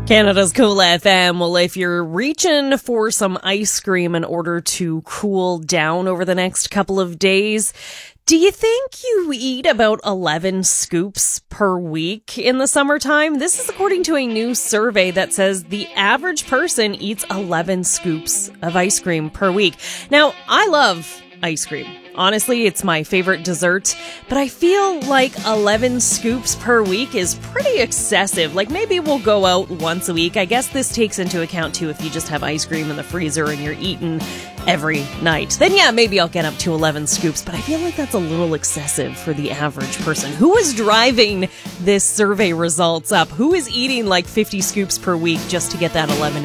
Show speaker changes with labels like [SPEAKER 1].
[SPEAKER 1] Canada's Cool FM. Well, if you're reaching for some ice cream in order to cool down over the next couple of days, do you think you eat about 11 scoops per week in the summertime? This is according to a new survey that says the average person eats 11 scoops of ice cream per week. Now, I love ice cream. Honestly, it's my favorite dessert, but I feel like 11 scoops per week is pretty excessive. Like, maybe we'll go out once a week. I guess this takes into account, too, if you just have ice cream in the freezer and you're eating every night. Then, yeah, maybe I'll get up to 11 scoops, but I feel like that's a little excessive for the average person. Who is driving this survey results up? Who is eating like 50 scoops per week just to get that 11